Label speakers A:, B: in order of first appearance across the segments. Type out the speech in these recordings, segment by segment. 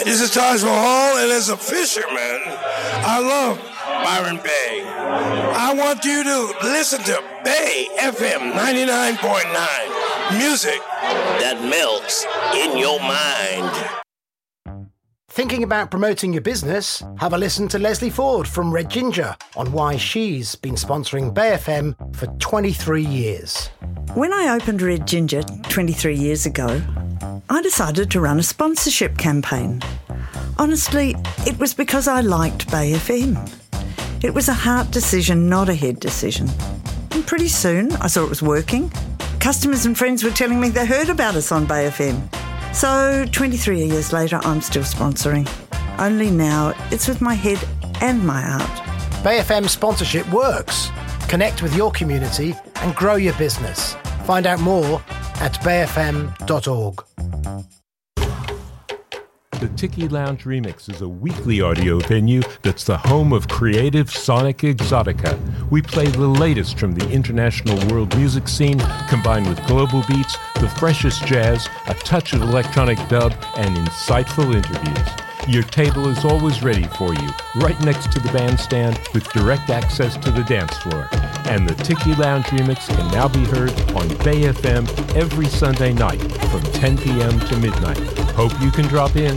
A: Hi, this is Taj Mahal, and as a fisherman, I love Byron Bay. I want you to listen to Bay FM 99.9. Music that melts in your mind.
B: Thinking about promoting your business? Have a listen to Leslie Ford from Red Ginger on why she's been sponsoring Bay FM for 23 years.
C: When I opened Red Ginger 23 years ago, I decided to run a sponsorship campaign. Honestly, it was because I liked Bay FM. It was a heart decision, not a head decision. And pretty soon, I saw it was working. Customers and friends were telling me they heard about us on Bay FM. So 23 years later, I'm still sponsoring. Only now, it's with my head and my heart.
B: Bay FM sponsorship works. Connect with your community and grow your business. Find out more at bayfm.org.
D: The Tiki Lounge Remix is a weekly audio venue that's the home of creative sonic exotica. We play the latest from the international world music scene, combined with global beats, the freshest jazz, a touch of electronic dub, and insightful interviews. Your table is always ready for you, right next to the bandstand with direct access to the dance floor. And the Tiki Lounge Remix can now be heard on Bay FM every Sunday night from 10 p.m. to midnight. Hope you can drop in.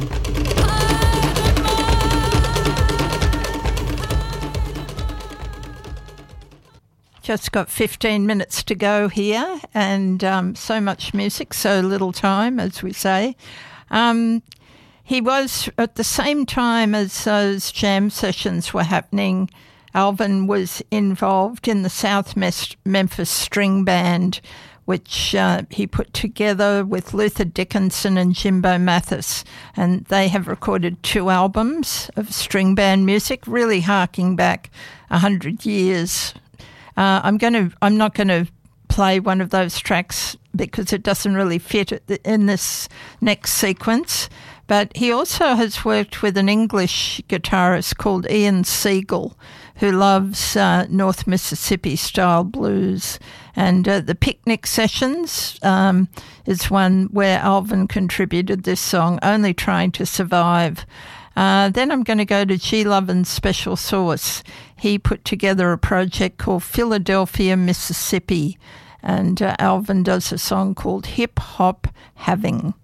E: Just got 15 minutes to go here, and so much music, so little time, as we say. He was, at the same time as those jam sessions were happening, Alvin was involved in the South Memphis String Band, which he put together with Luther Dickinson and Jimbo Mathis. And they have recorded 2 albums of string band music, really harking back 100 years. I'm not going to play one of those tracks because it doesn't really fit in this next sequence. But he also has worked with an English guitarist called Ian Siegel, who loves North Mississippi-style blues. And the Picnic Sessions is one where Alvin contributed this song, Only Trying to Survive. Then I'm going to go to G. Lovin's Special Sauce. He put together a project called Philadelphia, Mississippi, and Alvin does a song called Hip Hop Having.